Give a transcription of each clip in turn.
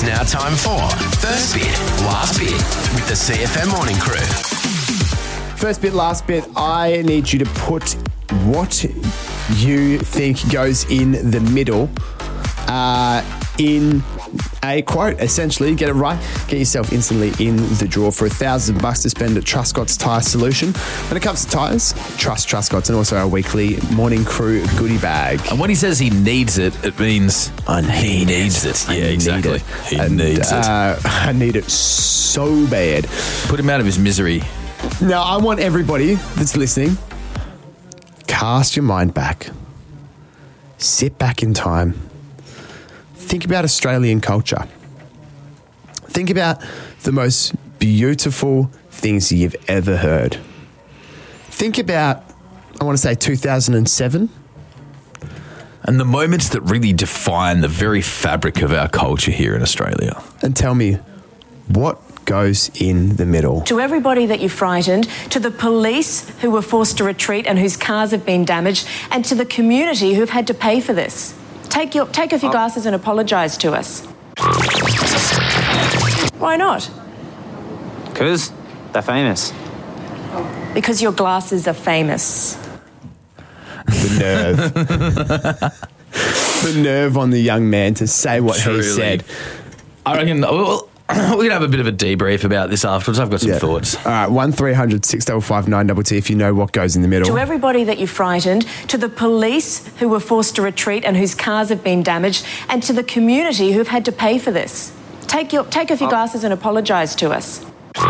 now time for First Bit, Last Bit with the CFM Morning Crew. First bit, last bit, I need you to put what you think goes in the middle in a quote, essentially. Get it right, get yourself instantly in the draw for $1,000 to spend at Truscott's Tyre Solution. When it comes to tyres, trust Truscott's, and also our weekly Morning Crew goodie bag. And when he says he needs it, it means he needs it. Yeah, exactly. He needs it. I need it so bad. Put him out of his misery. Now, I want everybody that's listening, cast your mind back. Sit back in time. Think about Australian culture. Think about the most beautiful things you've ever heard. Think about, I want to say 2007. And the moments that really define the very fabric of our culture here in Australia. And tell me, what goes in the middle? To everybody that you frightened, to the police who were forced to retreat and whose cars have been damaged, and to the community who've had to pay for this. Take off your glasses and apologise to us. Why not? Because they're famous. Because your glasses are famous. The nerve. The nerve on the young man to say what he said. I reckon we're going to have a bit of a debrief about this afterwards. I've got some thoughts. All right, 1300 655 922 if you know what goes in the middle. To everybody that you frightened, to the police who were forced to retreat and whose cars have been damaged, and to the community who've had to pay for this. Take off your glasses and apologise to us.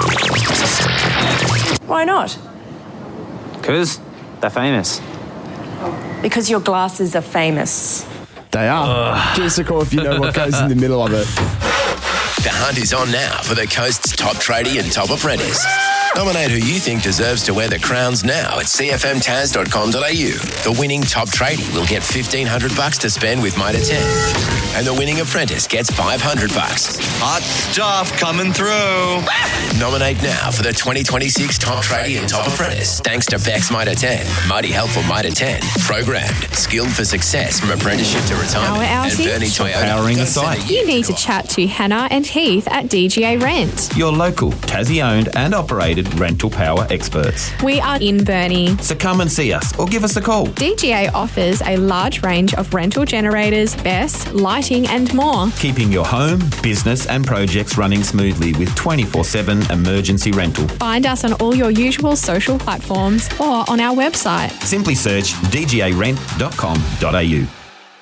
Why not? Because they're famous. Because your glasses are famous. They are. Give us a call if you know what goes in the middle of it. The hunt is on now for the coast's top tradie and top apprentice. Nominate who you think deserves to wear the crowns now at cfmtaz.com.au. The winning top tradie will get $1,500 to spend with Mitre 10. And the winning apprentice gets $500. Hot stuff coming through. Nominate now for the 2026 Top Tradie and Top Apprentice. Thanks to Bex Mitre 10, Mighty Helpful Mitre 10, programmed, skilled for success from apprenticeship to retirement. Our and outing. Bernie Toyota. Powering the site. You need to chat to Hannah and Heath at DGA Rent. Your local Tassie-owned and operated rental power experts. We are in Burnie. So come and see us or give us a call. DGA offers a large range of rental generators, BESS, lighting and more. Keeping your home, business and projects running smoothly with 24/7 emergency rental. Find us on all your usual social platforms or on our website. Simply search dgarent.com.au.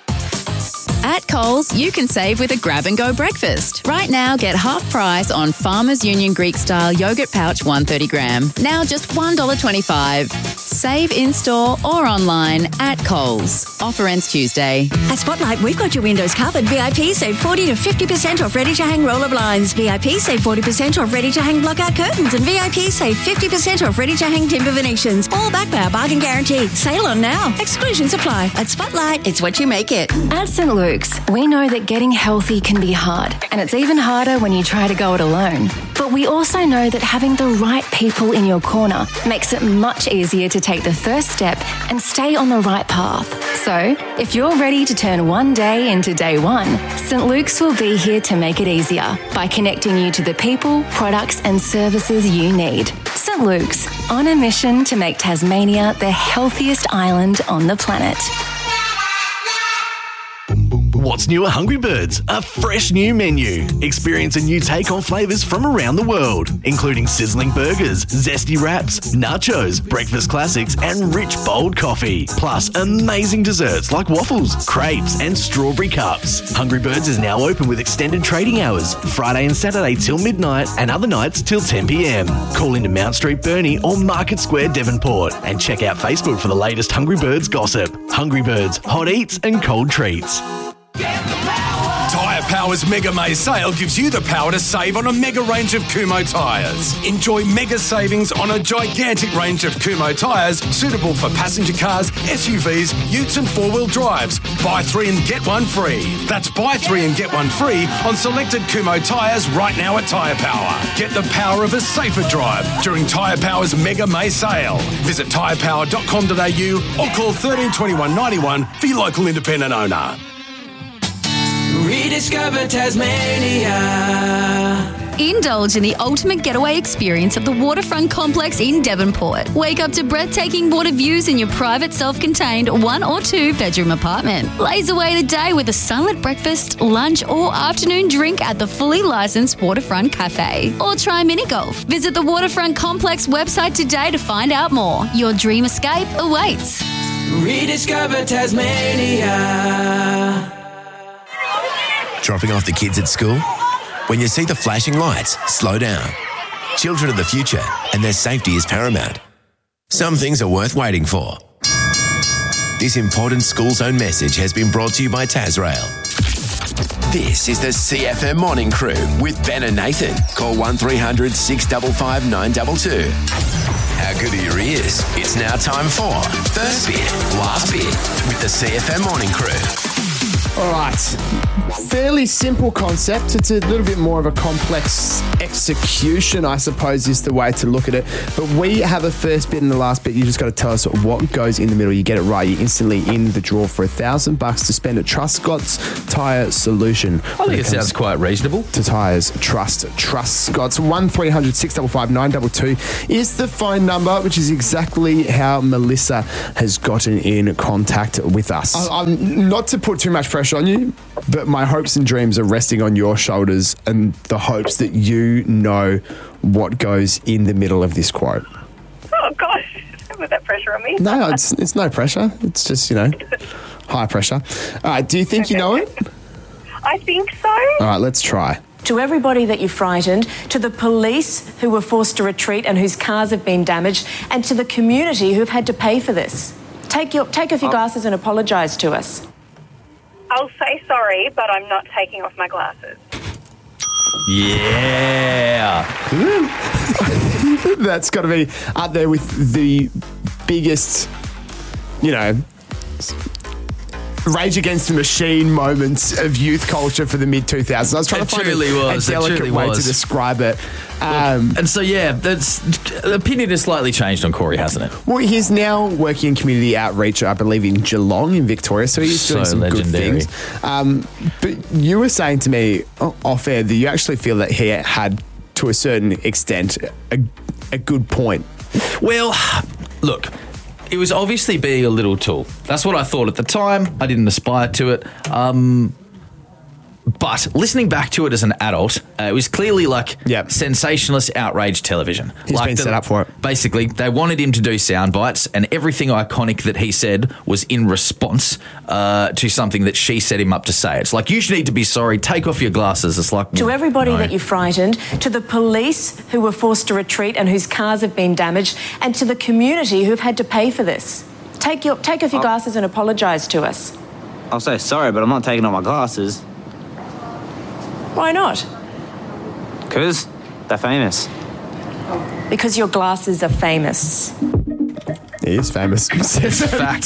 At Coles, you can save with a grab-and-go breakfast. Right now, get half price on Farmers Union Greek-style yogurt pouch 130 gram. Now just $1.25. Save in-store or online at Coles. Offer ends Tuesday. At Spotlight, we've got your windows covered. VIP save 40 to 50% off ready-to-hang roller blinds. VIP save 40% off ready-to-hang blockout curtains. And VIP save 50% off ready-to-hang timber Venetians. All backed by our bargain guarantee. Sale on now. Exclusions apply. At Spotlight, it's what you make it. At St. Luke's, we know that getting healthy can be hard, and it's even harder when you try to go it alone. But we also know that having the right people in your corner makes it much easier to take the first step and stay on the right path. So, if you're ready to turn one day into day one, St. Luke's will be here to make it easier by connecting you to the people, products and services you need. St. Luke's, on a mission to make Tasmania the healthiest island on the planet. What's new at Hungry Birds? A fresh new menu. Experience a new take on flavours from around the world, including sizzling burgers, zesty wraps, nachos, breakfast classics, and rich, bold coffee. Plus, amazing desserts like waffles, crepes, and strawberry cups. Hungry Birds is now open with extended trading hours, Friday and Saturday till midnight, and other nights till 10 p.m. Call into Mount Street, Burnie, or Market Square, Devonport, and check out Facebook for the latest Hungry Birds gossip. Hungry Birds, hot eats and cold treats. Tyre Power's Mega May sale gives you the power to save on a mega range of Kumho tyres. Enjoy mega savings on a gigantic range of Kumho tyres suitable for passenger cars, SUVs, utes and four-wheel drives. Buy 3 and get 1 free. That's buy 3 and get 1 free on selected Kumho tyres right now at Tyre Power. Get the power of a safer drive during Tyre Power's Mega May sale. Visit tyrepower.com.au or call 13 21 91 for your local independent owner. Read Rediscover Tasmania. Indulge in the ultimate getaway experience of the Waterfront Complex in Devonport. Wake up to breathtaking water views in your private self-contained 1 or 2 bedroom apartment. Laze away the day with a sunlit breakfast, lunch or afternoon drink at the fully licensed Waterfront Cafe. Or try mini golf. Visit the Waterfront Complex website today to find out more. Your dream escape awaits. Rediscover Tasmania. Dropping off the kids at school? When you see the flashing lights, slow down. Children are the future and their safety is paramount. Some things are worth waiting for. This important school zone message has been brought to you by Tasrail. This is the CFM Morning Crew with Ben and Nathan. Call 1300 655 922. How good are your ears? It's now time for First Bit, Last Bit with the CFM Morning Crew. All right. Fairly simple concept. It's a little bit more of a complex execution, I suppose, is the way to look at it. But we have a first bit and the last bit. You just got to tell us what goes in the middle. You get it right, you're instantly in the draw for $1,000 to spend at Trust Scott's Tyre Solution. I think it sounds quite reasonable. To tyres, Trust Scott's. 1300 655 922 is the phone number, which is exactly how Melissa has gotten in contact with us. I'm not to put too much pressure on you, but my hopes and dreams are resting on your shoulders and the hopes that you know what goes in the middle of this quote. Oh, gosh. Don't put that pressure on me. No, it's no pressure. It's just, high pressure. All right, do you think you know it? I think so. All right, let's try. To everybody that you frightened, to the police who were forced to retreat and whose cars have been damaged, and to the community who've had to pay for this. Take off your glasses and apologise to us. I'll say sorry, but I'm not taking off my glasses. Yeah. That's got to be up there with the biggest, Rage Against the Machine moments of youth culture for the mid-2000s. I was trying to find a delicate way to describe it. And so, the opinion has slightly changed on Corey, hasn't it? Well, he's now working in community outreach, I believe, in Geelong in Victoria, so he's doing some legendary. good things. But you were saying to me off air that you actually feel that he had, to a certain extent, a good point. Well, look, it was obviously being a little tool. That's what I thought at the time. I didn't aspire to it. But listening back to it as an adult, it was clearly sensationalist outrage television. He's been set up for it. Basically, they wanted him to do sound bites, and everything iconic that he said was in response to something that she set him up to say. It's like, you should need to be sorry, take off your glasses. It's like, to everybody that you frightened, to the police who were forced to retreat and whose cars have been damaged, and to the community who've had to pay for this. Take off your glasses and apologise to us. I'll say sorry, but I'm not taking off my glasses. Why not? Because they're famous. Because your glasses are famous. He is famous. It's a fact.